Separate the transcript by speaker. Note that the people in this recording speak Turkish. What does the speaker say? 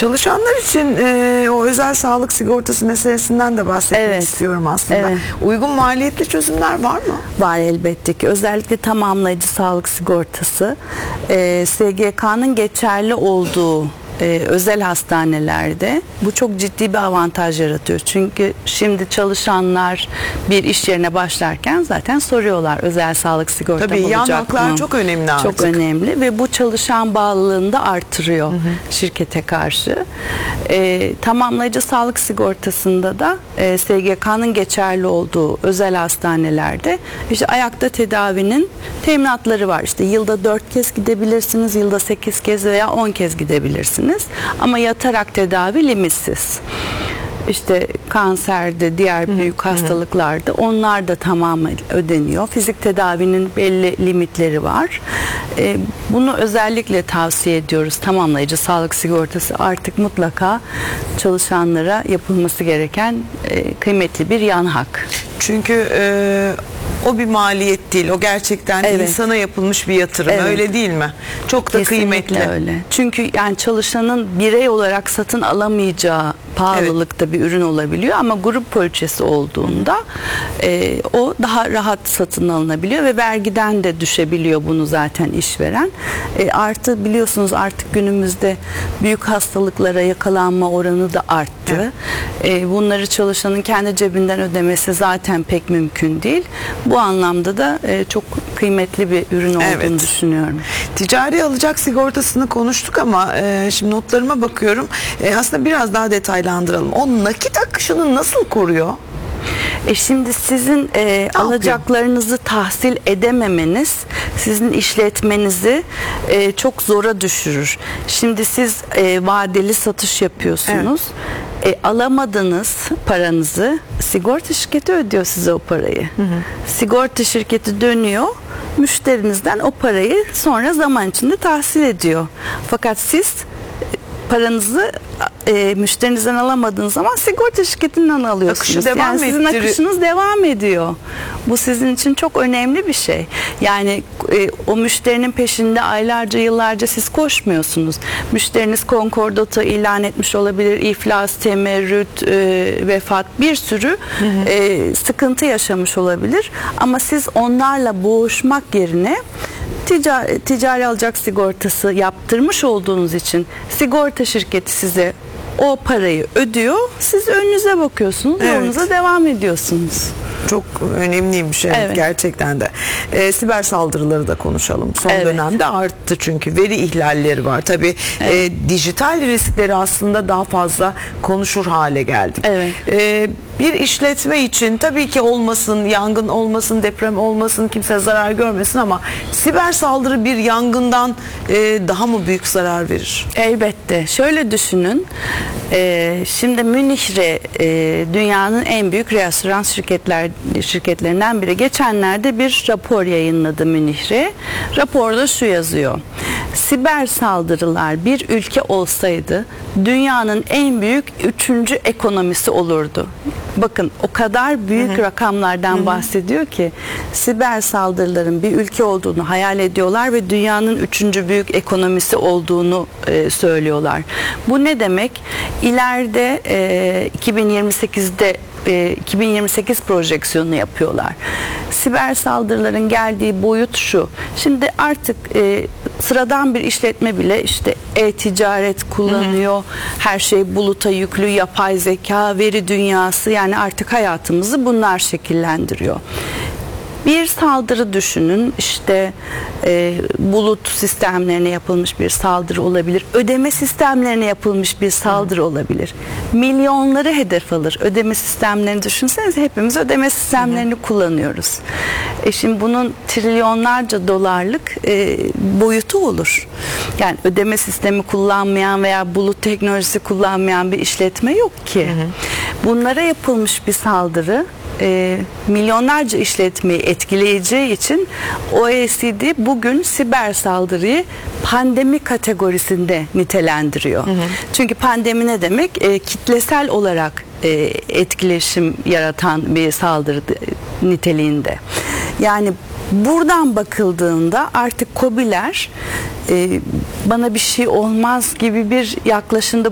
Speaker 1: Çalışanlar için o özel sağlık sigortası meselesinden de bahsetmek istiyorum aslında.
Speaker 2: Evet.
Speaker 1: Uygun maliyetli çözümler var mı?
Speaker 2: Var elbette ki. Özellikle tamamlayıcı sağlık sigortası SGK'nın geçerli olduğu özel hastanelerde bu çok ciddi bir avantaj yaratıyor. Çünkü şimdi çalışanlar bir iş yerine başlarken zaten soruyorlar özel sağlık sigortam
Speaker 1: Tabii,
Speaker 2: olacak mı?
Speaker 1: yan haklar çok önemli artık.
Speaker 2: Çok önemli ve bu çalışan bağlılığını da artırıyor şirkete karşı. Tamamlayıcı sağlık sigortasında da SGK'nın geçerli olduğu özel hastanelerde işte ayakta tedavinin teminatları var. İşte yılda 4 kez gidebilirsiniz, yılda 8 kez veya 10 kez gidebilirsiniz. Ama yatarak tedavi limitsiz. İşte kanserde, diğer büyük hastalıklarda onlar da tamamen ödeniyor. Fizik tedavinin belli limitleri var. Bunu özellikle tavsiye ediyoruz. Tamamlayıcı sağlık sigortası artık mutlaka çalışanlara yapılması gereken kıymetli bir yan hak.
Speaker 1: Çünkü o bir maliyet değil. O gerçekten insana yapılmış bir yatırım. Öyle değil mi? Çok da
Speaker 2: Kesinlikle
Speaker 1: kıymetli.
Speaker 2: öyle. Çünkü yani çalışanın birey olarak satın alamayacağı pahalılıkta bir ürün olabiliyor ama grup poliçesi olduğunda o daha rahat satın alınabiliyor ve vergiden de düşebiliyor bunu zaten işveren. Artı biliyorsunuz artık günümüzde büyük hastalıklara yakalanma oranı da arttı. Bunları çalışanın kendi cebinden ödemesi zaten pek mümkün değil. Bu anlamda da çok kıymetli bir ürün olduğunu düşünüyorum.
Speaker 1: Ticari alacak sigortasını konuştuk ama şimdi notlarıma bakıyorum. Aslında biraz daha detaylandıralım. O nakit akışını nasıl koruyor?
Speaker 2: Şimdi sizin alacaklarınızı tahsil edememeniz sizin işletmenizi çok zora düşürür. Şimdi siz vadeli satış yapıyorsunuz. Alamadığınız paranızı sigorta şirketi ödüyor size o parayı. Sigorta şirketi dönüyor, müşterinizden o parayı sonra zaman içinde tahsil ediyor. Fakat siz paranızı müşterinizden alamadığınız zaman sigorta şirketinden alıyorsunuz.
Speaker 1: Akışı devam
Speaker 2: yani sizin akışınız devam ediyor. Bu sizin için çok önemli bir şey. Yani o müşterinin peşinde aylarca yıllarca siz koşmuyorsunuz. Müşteriniz konkordato ilan etmiş olabilir, iflas, temerrüt, vefat, bir sürü sıkıntı yaşamış olabilir. Ama siz onlarla boğuşmak yerine ticari alacak sigortası yaptırmış olduğunuz için sigorta şirketi size o parayı ödüyor. Siz önünüze bakıyorsunuz, yolunuza devam ediyorsunuz.
Speaker 1: Çok önemliymiş gerçekten de. Siber saldırıları da konuşalım. Son dönemde arttı çünkü veri ihlalleri var. Tabii dijital riskleri aslında daha fazla konuşur hale geldik. Bir işletme için tabii ki olmasın, yangın olmasın, deprem olmasın, kimse zarar görmesin ama siber saldırı bir yangından daha mı büyük zarar verir?
Speaker 2: Elbette. Şöyle düşünün. Şimdi Münih Re dünyanın en büyük reasürans şirketlerinden biri. Geçenlerde bir rapor yayınladı Münih Re. Raporda şu yazıyor. Siber saldırılar bir ülke olsaydı dünyanın en büyük 3. ekonomisi olurdu. Bakın o kadar büyük rakamlardan bahsediyor ki siber saldırıların bir ülke olduğunu hayal ediyorlar ve dünyanın 3. büyük ekonomisi olduğunu söylüyorlar. Bu ne demek? İleride 2028 projeksiyonu yapıyorlar. Siber saldırıların geldiği boyut şu. Şimdi artık sıradan bir işletme bile işte e-ticaret kullanıyor. Her şey buluta yüklü, yapay zeka, veri dünyası, yani artık hayatımızı bunlar şekillendiriyor. Bir saldırı düşünün, işte bulut sistemlerine yapılmış bir saldırı olabilir, ödeme sistemlerine yapılmış bir saldırı olabilir. Milyonları hedef alır. Ödeme sistemlerini düşünsenize, hepimiz ödeme sistemlerini kullanıyoruz. Şimdi bunun trilyonlarca dolarlık boyutu olur. Yani ödeme sistemi kullanmayan veya bulut teknolojisi kullanmayan bir işletme yok ki. Bunlara yapılmış bir saldırı milyonlarca işletmeyi etkileyeceği için OECD bugün siber saldırıyı pandemi kategorisinde nitelendiriyor. Çünkü pandemi ne demek? Kitlesel olarak etkileşim yaratan bir saldırı niteliğinde. Yani buradan bakıldığında artık KOBİ'ler bana bir şey olmaz gibi bir yaklaşımda